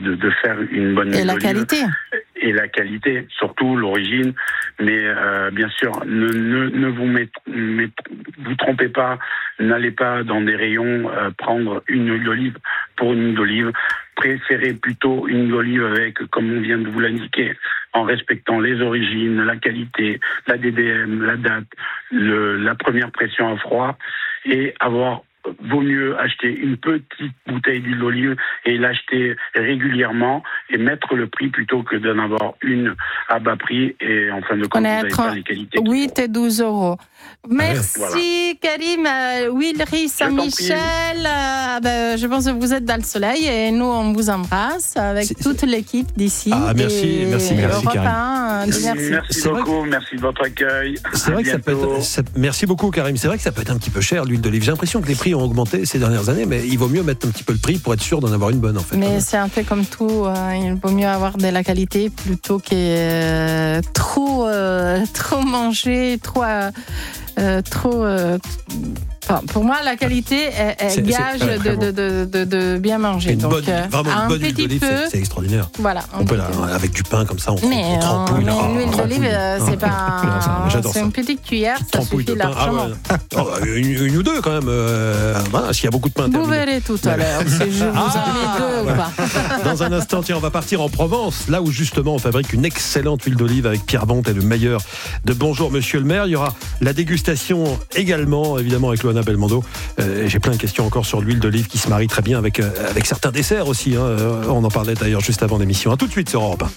de faire une bonne huile Et la d'olive. qualité. Et la qualité, surtout l'origine. Mais bien sûr, ne vous trompez pas. N'allez pas dans des rayons prendre une huile d'olive pour une huile d'olive. Préférez plutôt une huile d'olive avec, comme on vient de vous l'indiquer, en respectant les origines, la qualité, la DDM, la date, la première pression à froid, et vaut mieux acheter une petite bouteille d'huile d'olive et l'acheter régulièrement et mettre le prix plutôt que d'en avoir une à bas prix et en fin de compte, vous n'avez pas les qualités. 8 et 12 euros. Merci voilà. Karim. Huilerie Saint-Michel. Je pense que vous êtes dans le soleil et nous on vous embrasse avec toute l'équipe d'ici. Merci Karim. Merci beaucoup, merci de votre accueil. C'est vrai que merci beaucoup Karim. C'est vrai que ça peut être un petit peu cher l'huile d'olive. J'ai l'impression que les prix ont augmenté ces dernières années, mais il vaut mieux mettre un petit peu le prix pour être sûr d'en avoir une bonne en fait. Mais c'est un peu comme tout, il vaut mieux avoir de la qualité plutôt que trop manger, pour moi, la qualité est gage de bien manger. Vraiment une bonne huile d'olive, c'est extraordinaire. Voilà. On peut avec du pain comme ça, on trempouille. L'huile d'olive, c'est pas. C'est une petite cuillère, ça suffit largement. Une ou deux quand même. S'il y a beaucoup de pain. Vous verrez tout à l'heure si je vous en mets deux ou pas. Dans un instant, on va partir en Provence, là où justement on fabrique une excellente huile d'olive avec Pierre Bonte et le meilleur de Bonjour Monsieur le Maire. Il y aura la dégustation également, évidemment avec Loana Belmondo. J'ai plein de questions encore sur l'huile d'olive qui se marie très bien avec certains desserts aussi. On en parlait d'ailleurs juste avant l'émission. À tout de suite sur Europe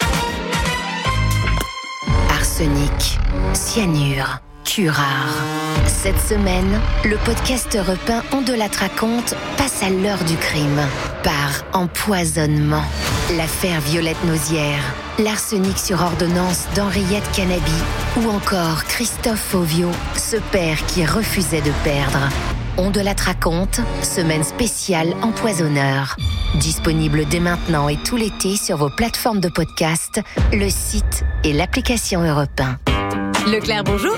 1. Arsenic, cyanure, curare. Cette semaine, le podcast Europe 1 On de la raconte passe à l'heure du crime. Par empoisonnement. L'affaire Violette Nausière, l'arsenic sur ordonnance d'Henriette Canabi ou encore Christophe Fauvio, ce père qui refusait de perdre. On de la raconte, semaine spéciale empoisonneur. Disponible dès maintenant et tout l'été sur vos plateformes de podcast, le site et l'application Europe 1. Leclerc, bonjour.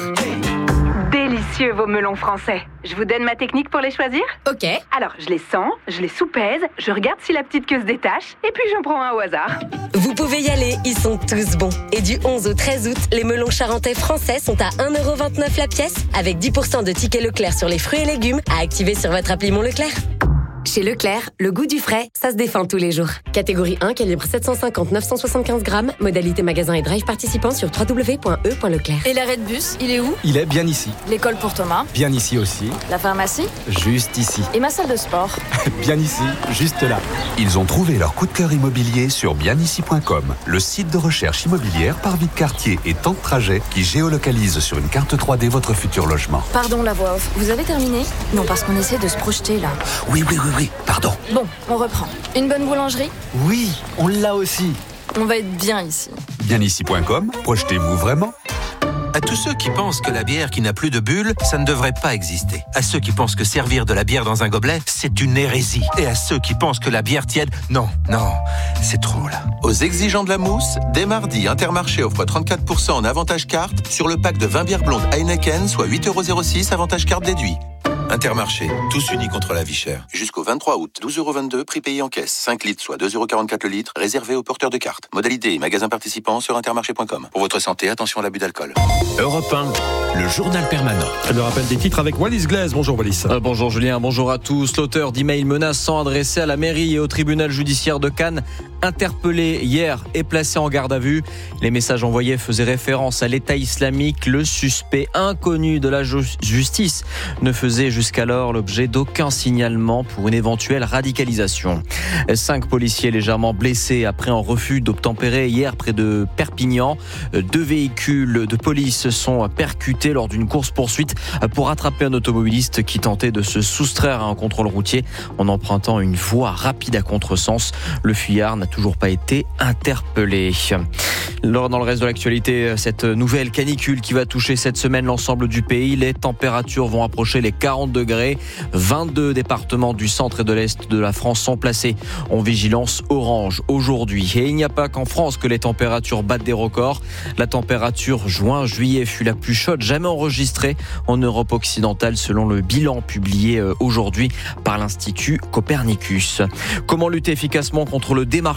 Délicieux vos melons français. Je vous donne ma technique pour les choisir ? Ok. Alors, je les sens, je les soupèse, je regarde si la petite queue se détache, et puis j'en prends un au hasard. Vous pouvez y aller, ils sont tous bons. Et du 11 au 13 août, les melons charentais français sont à 1,29€ la pièce, avec 10% de tickets Leclerc sur les fruits et légumes à activer sur votre appli Mon Leclerc. Chez Leclerc, le goût du frais, ça se défend tous les jours. Catégorie 1, calibre 750-975 grammes, modalité magasin et drive participant sur www.e.leclerc. Et l'arrêt de bus, il est où ? Il est bien ici. L'école pour Thomas ? Bien ici aussi. La pharmacie ? Juste ici. Et ma salle de sport ? Bien ici, juste là. Ils ont trouvé leur coup de cœur immobilier sur bienici.com, le site de recherche immobilière par vie de quartier et temps de trajet qui géolocalise sur une carte 3D votre futur logement. Pardon la voix off, vous avez terminé ? Non, parce qu'on essaie de se projeter là. Oui, pardon. Bon, on reprend. Une bonne boulangerie ? Oui, on l'a aussi. On va être bien ici. Bienici.com, projetez-vous vraiment ? À tous ceux qui pensent que la bière qui n'a plus de bulles, ça ne devrait pas exister. À ceux qui pensent que servir de la bière dans un gobelet, c'est une hérésie. Et à ceux qui pensent que la bière tiède, non, c'est trop là. Aux exigeants de la mousse, dès mardi, Intermarché offre 34% en avantage carte sur le pack de 20 bières blondes Heineken, soit 8,06€ avantage carte déduit. Intermarché, tous unis contre la vie chère. Jusqu'au 23 août, 12,22€, prix payé en caisse. 5 litres, soit 2,44€ le litre, réservé aux porteurs de cartes. Modalité et magasins participants sur intermarché.com. Pour votre santé, attention à l'abus d'alcool. Europe 1, le journal permanent. Le rappel des titres avec Wallis Glaise. Bonjour Wallis. Bonjour Julien, bonjour à tous. L'auteur d'emails menaçants adressés à la mairie et au tribunal judiciaire de Cannes, interpellé hier et placé en garde à vue. Les messages envoyés faisaient référence à l'État islamique. Le suspect inconnu de la justice ne faisait jusqu'alors l'objet d'aucun signalement pour une éventuelle radicalisation. 5 policiers légèrement blessés après un refus d'obtempérer hier près de Perpignan. 2 véhicules de police sont percutés lors d'une course-poursuite pour attraper un automobiliste qui tentait de se soustraire à un contrôle routier en empruntant une voie rapide à contresens. Le fuyard n'a toujours pas été interpellé. Dans le reste de l'actualité, cette nouvelle canicule qui va toucher cette semaine l'ensemble du pays. Les températures vont approcher les 40 degrés. 22 départements du centre et de l'est de la France sont placés en vigilance orange aujourd'hui. Et il n'y a pas qu'en France que les températures battent des records. La température juin-juillet fut la plus chaude jamais enregistrée en Europe occidentale selon le bilan publié aujourd'hui par l'Institut Copernicus. Comment lutter efficacement contre le démarchage téléphonique ?